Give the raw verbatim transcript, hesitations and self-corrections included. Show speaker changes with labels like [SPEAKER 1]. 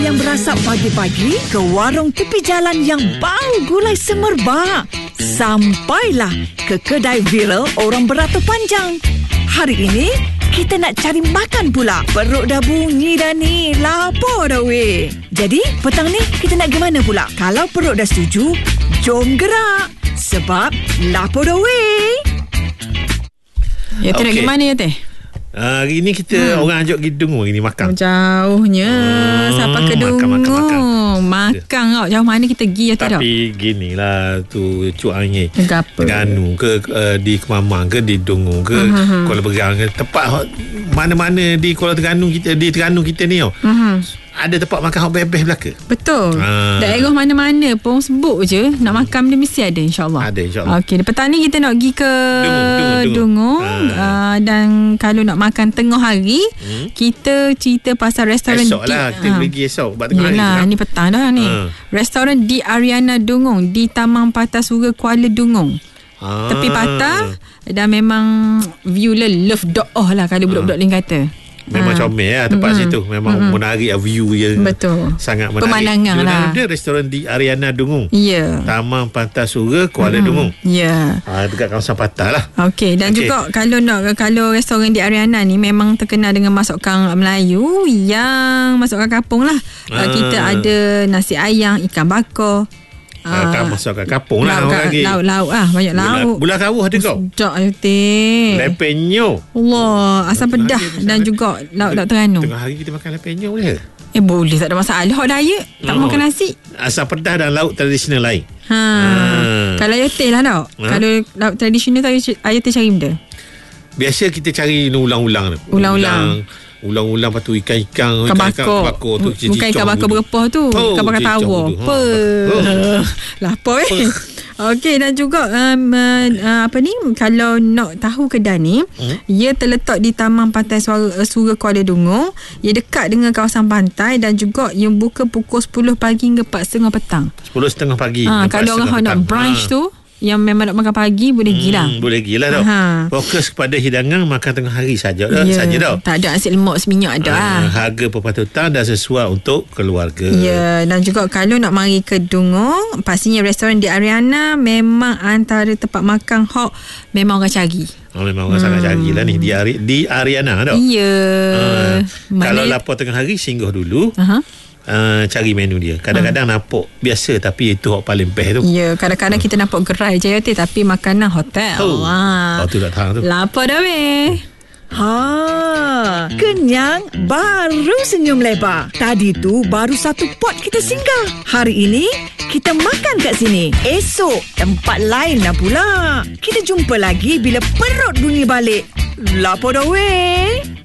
[SPEAKER 1] Yang berasap pagi-pagi ke warung tepi jalan yang bau gulai semerbak. Sampailah ke kedai viral orang beratur panjang. Hari ini, kita nak cari makan pula. Perut dah bunyi dah ni. Lapar dah weh. Jadi, petang ni kita nak ke mana pula? Kalau perut dah setuju, jom gerak. Sebab, lapar dah weh.
[SPEAKER 2] Ya, teh okay. Nak ke mana ya teh?
[SPEAKER 3] Uh, hari ni kita hmm. orang ajak pergi Dengung hari ni makan.
[SPEAKER 2] Jauhnya hmm, Siapa ke Dengung? Makan, makan, makan. Makan kau. Jauh mana kita pergi ya, tak? Tapi
[SPEAKER 3] ginilah tu Cuk Angin
[SPEAKER 2] Kenapa?
[SPEAKER 3] Terengganu ke uh, di Kemamang ke di Dengung ke uh-huh. Kuala Berang ke tempat mana-mana di Kuala Terengganu kita, di Terengganu kita ni oh. Uh-huh. Ada tempat makan hot bebek belaka.
[SPEAKER 2] Betul. Ha. Daerah mana-mana pun sebut je nak makan dia mesti ada, insyaAllah.
[SPEAKER 3] Ada, insyaAllah.
[SPEAKER 2] Okey, petang ni kita nak pergi ke Dengung, Dengung. Ha. Uh, dan kalau nak makan tengah hari, hmm? kita cerita pasal restoran.
[SPEAKER 3] Esok lah, kita ha. pergi esok sebab tengah
[SPEAKER 2] Yelah,
[SPEAKER 3] hari
[SPEAKER 2] ni petang dah ni. Ha. Restoran di Ariana Dengung di Taman Patah Sura Kuala Dengung. Ha. Tepi patah dan memang view lah love doh lah kalau budak-budak lain kata.
[SPEAKER 3] Memang ha. comel lah tempat mm-hmm. situ. Memang mm-hmm. menarik view je.
[SPEAKER 2] Betul.
[SPEAKER 3] Sangat menarik.
[SPEAKER 2] Pemandangan
[SPEAKER 3] dia
[SPEAKER 2] lah.
[SPEAKER 3] Dia restoran di Ariana Dengung.
[SPEAKER 2] Ya. Yeah.
[SPEAKER 3] Taman Patah Sura Kuala mm-hmm. Dengung.
[SPEAKER 2] Ya.
[SPEAKER 3] Yeah. Ha, dekat kawasan Patah lah.
[SPEAKER 2] Okey. Dan okay. juga kalau nak kalau restoran di Ariana ni memang terkenal dengan masakan Melayu yang masakan kampung lah. Ha. Kita ada nasi ayam, ikan bakar.
[SPEAKER 3] Ah, uh, masakan kampung lah
[SPEAKER 2] orang lagi. Lauk-lauk ah, banyak lauk.
[SPEAKER 3] Bulah kawah ada kau.
[SPEAKER 2] Sedap ayo teh.
[SPEAKER 3] Lepenyo.
[SPEAKER 2] Allah, asam pedas dan juga lauk-lauk Terengganu.
[SPEAKER 3] Tengah hari kita makan lepenyo boleh?
[SPEAKER 2] Eh boleh, tak ada masalah. Hot diet, tak oh. makan nasi.
[SPEAKER 3] Asam pedas dan lauk tradisional lain.
[SPEAKER 2] Ha. ha. Kalau ayo teh lah tau. Ha? Kalau lauk tradisional tu ayo teh cari benda.
[SPEAKER 3] Biasa kita cari ulang-ulang.
[SPEAKER 2] Ulang-ulang.
[SPEAKER 3] Ulang-ulang lepas tu ikan-ikan
[SPEAKER 2] ikan bakar, bakar tu, bukan ikan bakar berepah tu, oh, ikan bakar tawar apa oh. lapar eh okey. Dan juga um, uh, apa ni, kalau nak tahu kedai ni hmm? ia terletak di Taman Pantai Sura, Sura Kuala Dengung. Ia dekat dengan kawasan pantai dan juga ia buka pukul sepuluh pagi hingga empat tiga puluh petang.
[SPEAKER 3] sepuluh tiga puluh pagi
[SPEAKER 2] ha, kalau orang nak brunch ha. tu yang memang nak makan pagi boleh pergi lah.
[SPEAKER 3] Hmm, boleh pergi lah tau. Ha. Fokus kepada hidangan makan tengah hari saja dah.
[SPEAKER 2] Yeah.
[SPEAKER 3] Saja tau.
[SPEAKER 2] Tak ada nasi lemak seminyak ada ha. lah.
[SPEAKER 3] Harga perpatutan dah sesuai untuk keluarga.
[SPEAKER 2] Ya, yeah. Dan juga kalau nak mari ke Dengung, pastinya restoran di Ariana memang antara tempat makan hot memang orang cari.
[SPEAKER 3] Oh, memang orang hmm. sangat cari lah ni di, Ari, di Ariana tau.
[SPEAKER 2] Ya. Yeah.
[SPEAKER 3] Ha. Kalau lapar tengah hari singgah dulu. Uh-huh. Uh, cari menu dia. Kadang-kadang hmm. nampak biasa tapi itu hot paling best tu.
[SPEAKER 2] Ya, kadang-kadang hmm. kita nampak gerai je teh tapi makanan hotel.
[SPEAKER 3] Oh, ha. oh tu tak tahu tu.
[SPEAKER 2] Lapar dah weh.
[SPEAKER 1] Ha, kenyang baru senyum lebar. Tadi tu baru satu pot kita singgah. Hari ini kita makan kat sini. Esok tempat lain lah pula. Kita jumpa lagi bila perut bunyi balik. Lapar dah weh.